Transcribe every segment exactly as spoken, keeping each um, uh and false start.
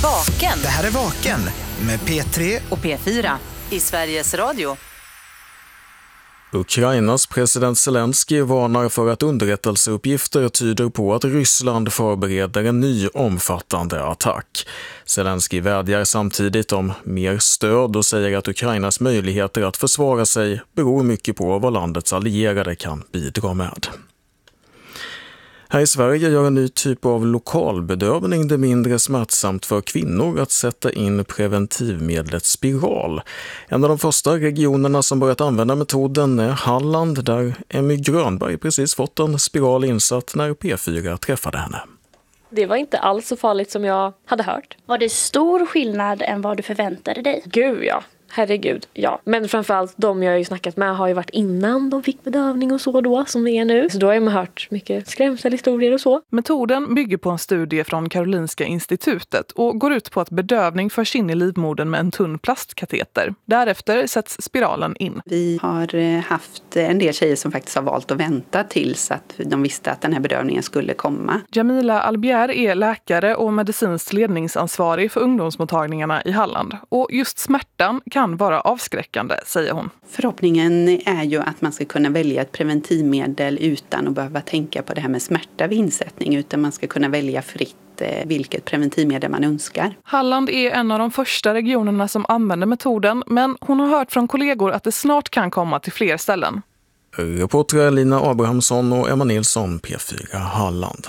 Vaken. Det här är Vaken med P tre och P fyra i Sveriges Radio. Ukrainas president Zelensky varnar för att underrättelseuppgifter tyder på att Ryssland förbereder en ny omfattande attack. Zelensky vädjar samtidigt om mer stöd och säger att Ukrainas möjligheter att försvara sig beror mycket på vad landets allierade kan bidra med. Här i Sverige gör en ny typ av lokalbedövning det mindre smärtsamt för kvinnor att sätta in preventivmedlet spiral. En av de första regionerna som börjat använda metoden är Halland, där Emmy Grönberg precis fått en spiral insatt när P fyra träffade henne. Det var inte alls så farligt som jag hade hört. Var det stor skillnad än vad du förväntade dig? Gud ja. Herregud, ja. Men framförallt de jag har ju snackat med har ju varit innan de fick bedövning och så då, som det är nu. Så då har man hört mycket skrämselhistorier och så. Metoden bygger på en studie från Karolinska institutet och går ut på att bedövning förs in i livmodern med en tunn plastkateter. Därefter sätts spiralen in. Vi har haft en del tjejer som faktiskt har valt att vänta tills att de visste att den här bedövningen skulle komma. Jamila Albier är läkare och medicinskt ledningsansvarig för ungdomsmottagningarna i Halland. Och just smärtan kan kan vara avskräckande, säger hon. Förhoppningen är ju att man ska kunna välja ett preventivmedel utan att behöva tänka på det här med smärta vid insättning, utan man ska kunna välja fritt vilket preventivmedel man önskar. Halland är en av de första regionerna som använder metoden, men hon har hört från kollegor att det snart kan komma till fler ställen. Reporter Lina Abrahamsson och Emma Nilsson, P fyra Halland.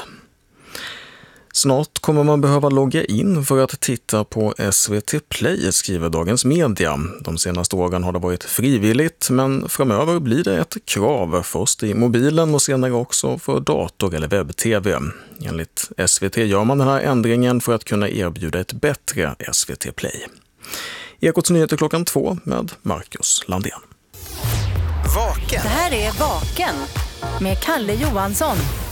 Snart kommer man behöva logga in för att titta på S V T Play, skriver Dagens Media. De senaste åren har det varit frivilligt, men framöver blir det ett krav, först i mobilen och senare också för dator- eller webb-tv. Enligt S V T gör man den här ändringen för att kunna erbjuda ett bättre S V T Play. Ekots nyheter klockan två med Marcus Landén. Vaken. Det här är Vaken med Kalle Johansson.